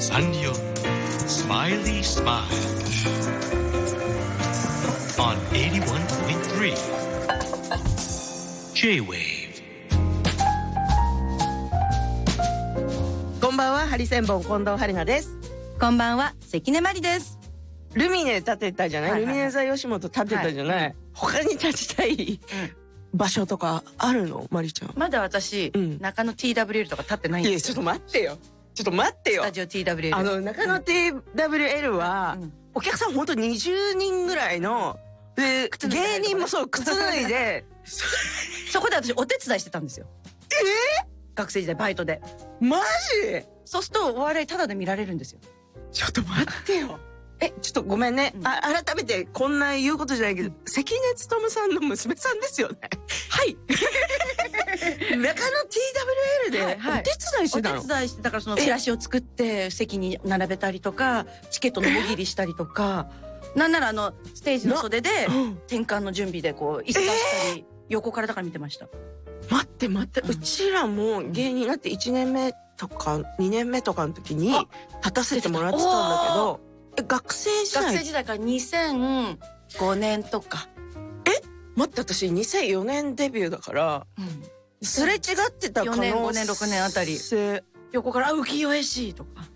サンリオスマイリースマイル on 81.3 J-Wave。 こんばんは、ハリセンボン近藤春菜です。 こんばんは、関根麻里です。 ルミネ建てたじゃない、 はいはいはい、 ルミネ座吉本建てたじゃない、 はい、 他に立ちたい、場所とかあるの、マリちゃん。 まだ私、中野 TWL とか立ってないんですよ。 いや、ちょっと待ってよ。ちょっと待ってよ。 スタジオ TWL。 中野 TWL は、お客さんほんと20人ぐらいの、で、芸人もそう、靴脱いで、 そこで私お手伝いしてたんですよ。学生時代バイトで。 マジ？ そうするとお笑いタダで見られるんですよ。 ちょっと待ってよ。ちょっとごめんね。改めてこんな言うことじゃないけど、関根勤さんの娘さんですよね。 はい。 中野 TWL でお手伝いしてたの？ お手伝いして、だからそのチラシを作って席に並べたりとか、チケットのもぎりしたりとか、なんならステージの袖で転換の準備でこう椅子出したり、横からだから見てました。 待って、うちらも芸人になって1年目とか2年目とかの時に立たせてもらってたんだけど、学生時代から2005年とか。 待って、私2004年デビューだから、すれ違ってた可能性。4年5年6年あたり横から浮世絵師とか。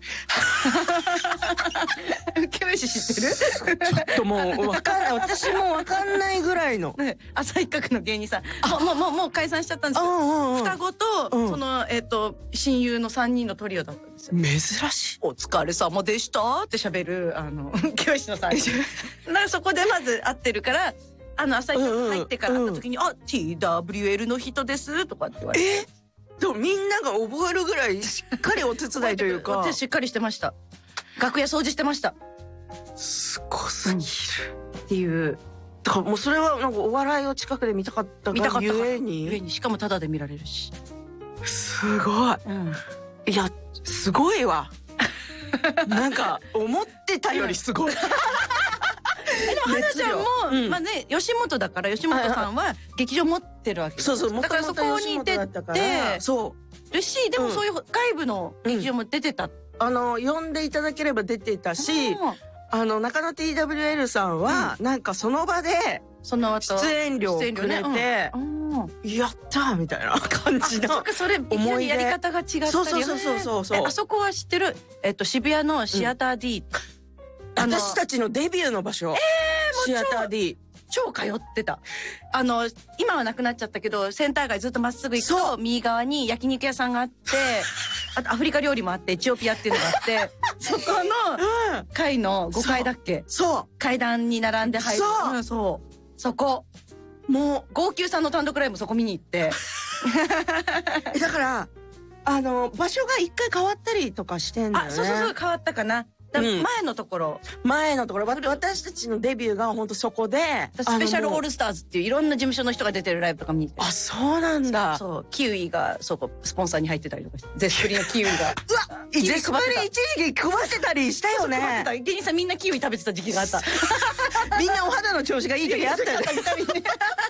浮世絵師知ってる？ ちょっともうわかんない。私もわかんないぐらいの。 浅井角の芸人さん。もう解散しちゃったんですよ。双子と、その、親友の3人のトリオだったんですよ。 珍しい。 お疲れ様でしたって喋る、教師のさん。そこでまず会ってるから、浅井角入ってから会った時に、TWL の人ですとかって言われて。 みんなが覚えるぐらいしっかりお手伝いというか。 私しっかりしてました。楽屋掃除してました。 すごすぎる。 っていう。 だからもうそれはなんかお笑いを近くで見たかったからゆえに。 しかもタダで見られるし。 すごい。いや、すごいわ。なんか思ってたよりすごい。 でも花ちゃんも、まあね、吉本だから吉本さんは劇場持ってるわけです。 そう、 だからそこに出てるし、でもそういう外部の劇場も出てた。 呼んでいただければ出てたし、中野 TWL さんはなんかその場で出演料をくれて、やったーみたいな感じのそれ思い出、やり方が違ったり。そう。あそこは知ってる？渋谷のシアター D。 私たちのデビューの場所。シアター D。 超通ってた。今はなくなっちゃったけど、センター街ずっとまっすぐ行くと、右側に焼肉屋さんがあって、あとアフリカ料理もあって、エチオピアっていうのがあって、そこの階の5階だっけ？階段に並んで入る。そこ。もう、号泣さんの単独ライブそこ見に行って。 だから、場所が一回変わったりとかしてんだよね。 そう、変わったかな。前のところ私たちのデビューが本当そこでスペシャルオールスターズっていういろんな事務所の人が出てるライブとか見に行って。 そうなんだ。 そうキウイがそこスポンサーに入ってたりとかして、ゼスプリのキウイがうわゼスプリ一時期配ってたりしたよね。 芸人さんみんなキウイ食べてた時期があった。 みんなお肌の調子がいい時あったよね。